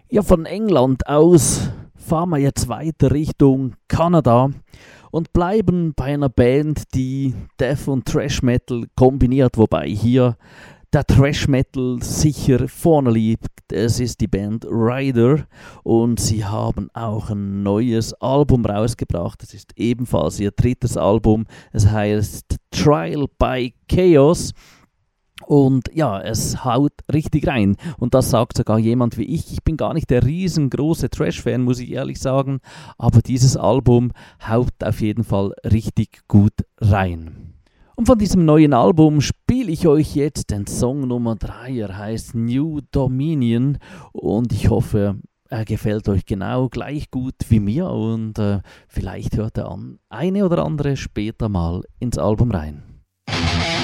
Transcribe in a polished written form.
Ja, von England aus fahren wir jetzt weiter Richtung Kanada und bleiben bei einer Band, die Death und Thrash Metal kombiniert, wobei hier der Thrash Metal sicher vorne liegt. Es ist die Band Rider und sie haben auch ein neues Album rausgebracht. Es ist ebenfalls ihr drittes Album. Es heißt Trial by Chaos. Und ja, es haut richtig rein. Und das sagt sogar jemand wie ich. Ich bin gar nicht der riesengroße Thrash-Fan, muss ich ehrlich sagen. Aber dieses Album haut auf jeden Fall richtig gut rein. Und von diesem neuen Album spiele ich euch jetzt den Song Nummer 3. Er heißt New Dominion. Und ich hoffe, er gefällt euch genau gleich gut wie mir. Und vielleicht hört er eine oder andere später mal ins Album rein.